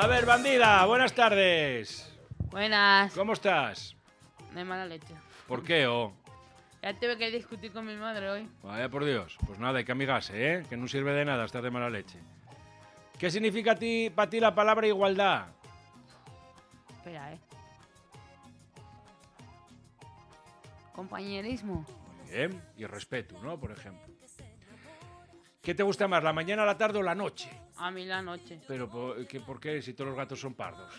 A ver, bandida, buenas tardes. Buenas. ¿Cómo estás? De mala leche. ¿Por qué, Ya tuve que discutir con mi madre hoy. Vaya por Dios. Pues nada, hay que amigarse, ¿eh? Que no sirve de nada estar de mala leche. ¿Qué significa para ti la palabra igualdad? Espera, Compañerismo. Muy bien. Y respeto, ¿no? Por ejemplo. ¿Qué te gusta más, la mañana, la tarde o la noche? A mí la noche. Pero, ¿por qué si todos los gatos son pardos?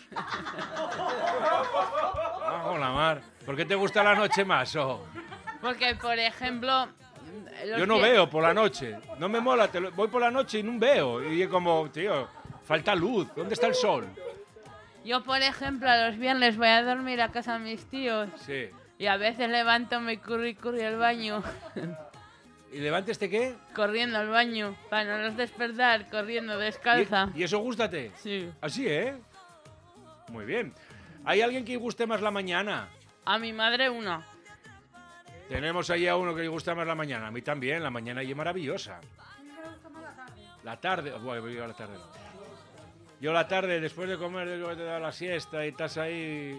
Bajo la mar. ¿Por qué te gusta la noche más, Porque, por ejemplo... Yo no veo por la noche. No me mola. Voy por la noche y no veo. Y es como, tío, falta luz. ¿Dónde está el sol? Yo, por ejemplo, a los viernes voy a dormir a casa de mis tíos. Sí. Y a veces levanto, me curry al baño. ¿Y levantes qué? Corriendo al baño. Para no los despertar, corriendo descalza. ¿Y eso gústate? Sí. Así, ¿eh? Muy bien. ¿Hay alguien que guste más la mañana? A mi madre una. Tenemos ahí a uno que le gusta más la mañana. A mí también, la mañana es maravillosa. La tarde. Bueno, yo la tarde no. Yo la tarde, después de comer, después de dar la siesta y estás ahí...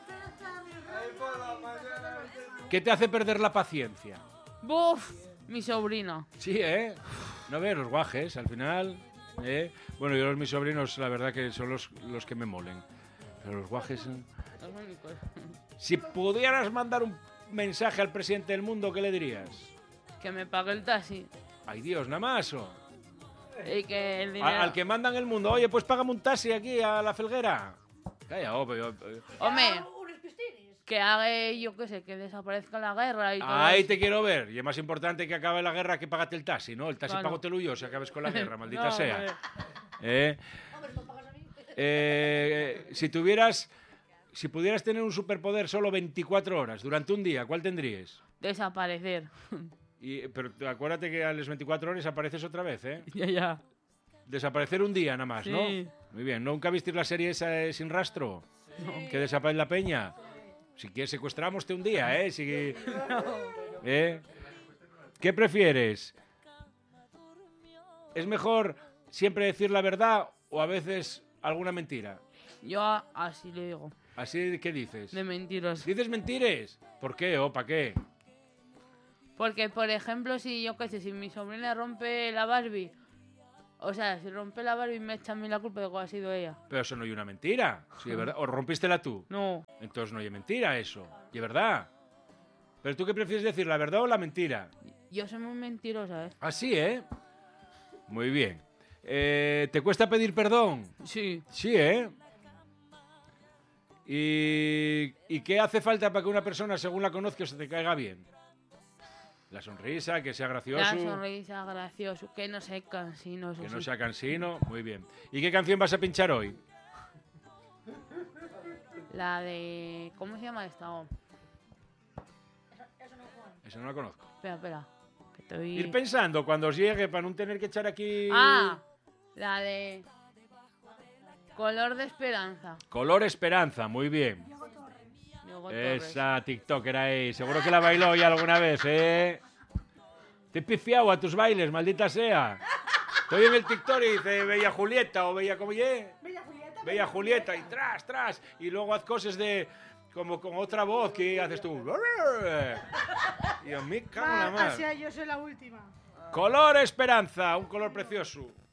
¿Qué te hace perder la paciencia? ¡Buf! Mi sobrino. Sí, ¿eh? No ves, los guajes, al final... Bueno, yo mis sobrinos, la verdad que son los que me molen. Pero los guajes... Los únicos. Si pudieras mandar un mensaje al presidente del mundo, ¿qué le dirías? Que me pague el taxi. Ay, Dios, nada más, Y que el dinero... Al que mandan el mundo, oye, pues págame un taxi aquí a la Felguera. Calla, Hombre, que haga, yo qué sé, que desaparezca la guerra y todo ahí eso. te quiero ver. Y es más importante que acabe la guerra que pagarte el taxi, ¿no? El taxi Claro. págatelo yo si acabes con la guerra, maldita No, sea. hombre. Si pudieras tener un superpoder solo 24 horas durante un día, ¿cuál tendrías? Desaparecer. Pero acuérdate que a las 24 horas apareces otra vez, ¿eh? Ya. Desaparecer un día nada más, Sí. ¿no? Muy bien. ¿Nunca visteis la serie esa de Sin Rastro? No. Que desaparece la peña. Si quieres secuestramos un día, ¿eh? ¿Eh? ¿Qué prefieres? ¿Es mejor siempre decir la verdad o a veces alguna mentira? Yo así le digo. ¿Así qué dices? De mentiroso. ¿Dices mentiras? ¿Por qué o para qué? Porque, por ejemplo, si yo qué sé, si mi sobrina rompe la Barbie, o sea, si rompe la Barbie me echa a mí la culpa de que ha sido ella. Pero eso no hay una mentira. Sí, ¿verdad? ¿O rompístela tú? No. Entonces no hay mentira eso. ¿Y es verdad? ¿Pero tú qué prefieres decir, la verdad o la mentira? Yo soy muy mentirosa, ¿eh? Así, ¿eh? Muy bien. ¿Te cuesta pedir perdón? Sí. Sí, ¿eh? ¿Y qué hace falta para que una persona, según la conozcas, se te caiga bien? La sonrisa, que sea gracioso. La sonrisa, gracioso, que no sea cansino. Que no sea cansino. Muy bien. ¿Y qué canción vas a pinchar hoy? La de... ¿Cómo se llama esta? Oh. Esa no la conozco. Espera. Que estoy... Ir pensando cuando os llegue para no tener que echar aquí... Ah, la de... Color de esperanza. Color Esperanza, muy bien. Diego Torres. Esa TikToker ahí, seguro que la bailó ya alguna vez, ¿eh? Te he pifiado a tus bailes, maldita sea. Estoy en el TikTok y dice Bella Julieta o Bella, ¿cómo ye? Bella Julieta y tras. Y luego haz cosas de... Como con otra voz que haces tú. Y yo me cago en la mar. Así yo soy la última. Color Esperanza, un color precioso.